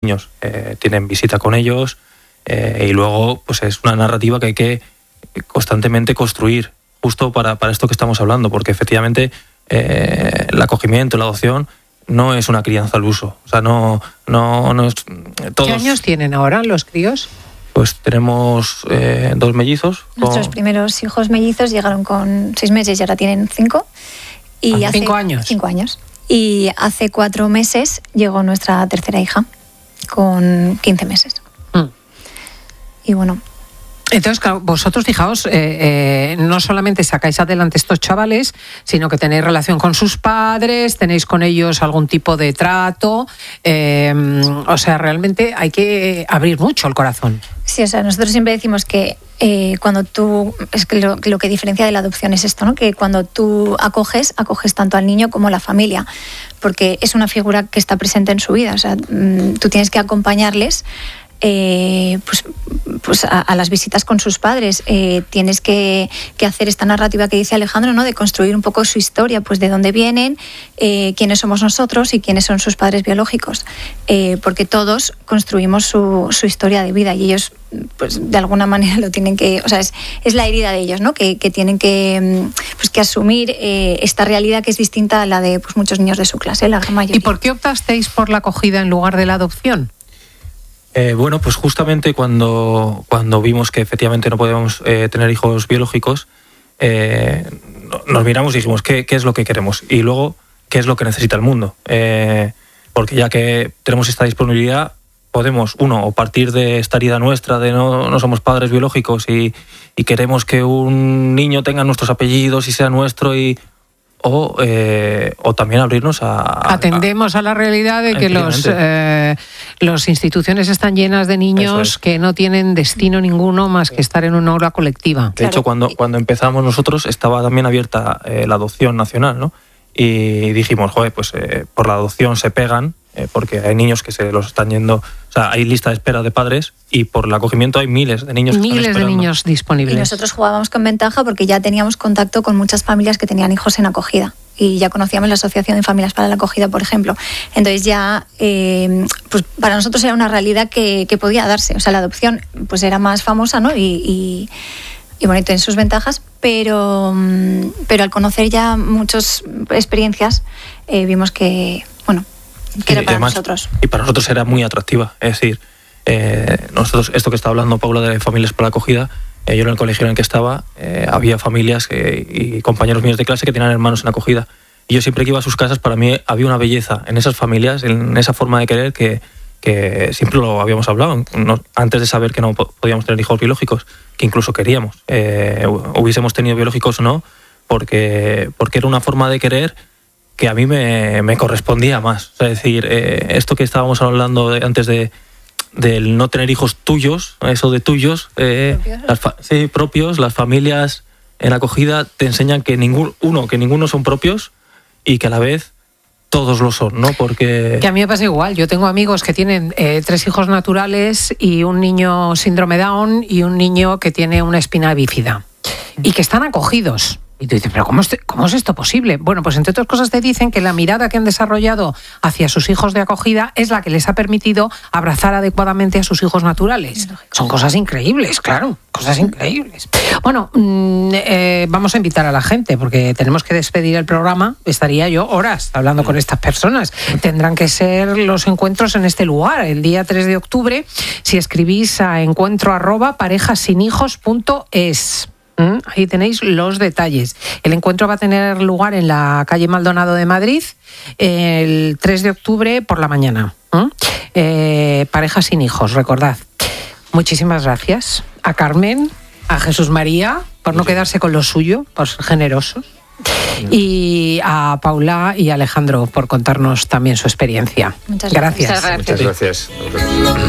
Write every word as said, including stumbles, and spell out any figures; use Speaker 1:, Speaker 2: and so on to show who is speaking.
Speaker 1: niños eh, tienen visita con ellos eh, y luego pues es una narrativa que hay que constantemente construir justo para, para esto que estamos hablando, porque efectivamente eh, el acogimiento, la adopción no es una crianza al uso, o sea, no, no, no es... Todos,
Speaker 2: ¿Qué años tienen ahora los críos?
Speaker 1: Pues tenemos eh, dos mellizos.
Speaker 3: Nuestros con... primeros hijos mellizos llegaron con seis meses y ahora tienen cinco. Y hace,
Speaker 2: ¿Cinco años?
Speaker 3: Cinco años. Y hace cuatro meses llegó nuestra tercera hija con quince meses.
Speaker 2: Mm.
Speaker 3: Y bueno...
Speaker 2: Entonces, claro, vosotros, fijaos, eh, eh, no solamente sacáis adelante estos chavales, sino que tenéis relación con sus padres, tenéis con ellos algún tipo de trato. Eh, o sea, realmente hay que abrir mucho el corazón.
Speaker 3: Sí, o sea, nosotros siempre decimos que eh, cuando tú... Es que lo, lo que diferencia de la adopción es esto, ¿no? Que cuando tú acoges, acoges tanto al niño como a la familia, porque es una figura que está presente en su vida. O sea, tú tienes que acompañarles Eh, pues, pues a, a las visitas con sus padres. Eh, tienes que, que hacer esta narrativa que dice Alejandro, ¿no? De construir un poco su historia, pues de dónde vienen, eh, quiénes somos nosotros y quiénes son sus padres biológicos, eh, porque todos construimos su, su historia de vida y ellos pues de alguna manera lo tienen que, o sea, es, es la herida de ellos, ¿no? Que, que tienen que, pues, que asumir eh, esta realidad que es distinta a la de pues, muchos niños de su clase, la gran mayoría.
Speaker 2: ¿Y por qué optasteis por la acogida en lugar de la adopción?
Speaker 1: Eh, bueno, pues justamente cuando, cuando vimos que efectivamente no podíamos eh, tener hijos biológicos, eh, nos miramos y dijimos ¿qué, qué es lo que queremos y luego qué es lo que necesita el mundo. Eh, porque ya que tenemos esta disponibilidad, podemos, uno, o partir de esta herida nuestra de no, no somos padres biológicos y, y queremos que un niño tenga nuestros apellidos y sea nuestro y... O, eh, o también abrirnos a... a
Speaker 2: Atendemos a la realidad de que los, eh, las instituciones están llenas de niños es. que no tienen destino ninguno más que estar en una aula colectiva.
Speaker 1: De claro. hecho, cuando, cuando empezamos nosotros estaba también abierta eh, la adopción nacional, ¿no? Y dijimos, joder, pues eh, por la adopción se pegan, eh, porque hay niños que se los están yendo... O sea, hay lista de espera de padres y por el acogimiento hay miles de niños que
Speaker 2: miles
Speaker 1: están esperando.
Speaker 2: de niños disponibles.
Speaker 3: Y nosotros jugábamos con ventaja porque ya teníamos contacto con muchas familias que tenían hijos en acogida y ya conocíamos la Asociación de Familias para la Acogida, por ejemplo. Entonces ya, eh, pues para nosotros era una realidad que, que podía darse. O sea, la adopción pues era más famosa, ¿no? Y, y, y bueno, y tiene sus ventajas, pero, pero al conocer ya muchas experiencias eh, vimos que, bueno, que era para además, nosotros.
Speaker 1: Y para nosotros era muy atractiva. Es decir, eh, nosotros, esto que está hablando Paula de Familias para la Acogida, eh, yo en el colegio en el que estaba, eh, había familias eh, y compañeros míos de clase que tenían hermanos en acogida. Y yo siempre que iba a sus casas, para mí había una belleza en esas familias, en esa forma de querer que, que siempre lo habíamos hablado, no, antes de saber que no podíamos tener hijos biológicos, que incluso queríamos, eh, hubiésemos tenido biológicos o no, porque, porque era una forma de querer que a mí me, me correspondía más. O sea, es decir, eh, esto que estábamos hablando de, antes de del no tener hijos tuyos, eso de tuyos, eh, ¿Propios? Las fa- sí, propios, las familias en acogida te enseñan que ningún, uno, que ninguno son propios y que a la vez todos lo son, ¿no? Porque...
Speaker 2: Que a mí me pasa igual. Yo tengo amigos que tienen eh, tres hijos naturales y un niño síndrome Down y un niño que tiene una espina bífida y que están acogidos. Y tú dices, ¿pero cómo es, cómo es esto posible? Bueno, pues entre otras cosas te dicen que la mirada que han desarrollado hacia sus hijos de acogida es la que les ha permitido abrazar adecuadamente a sus hijos naturales. Son cosas increíbles, claro, cosas increíbles. Bueno, eh, vamos a invitar a la gente porque tenemos que despedir el programa. Estaría yo horas hablando con estas personas. Tendrán que ser los encuentros en este lugar, el día tres de octubre, si escribís a encuentro arroba parejasinhijos punto es. Ahí tenéis los detalles. El encuentro va a tener lugar en la calle Maldonado de Madrid el tres de octubre por la mañana. ¿Mm? Eh, Parejas sin hijos, recordad. Muchísimas gracias a Carmen, a Jesús María, por no quedarse con lo suyo, por ser generosos, y a Paula y a Alejandro por contarnos también su experiencia.
Speaker 3: Muchas
Speaker 2: gracias.
Speaker 3: gracias.
Speaker 4: Muchas gracias.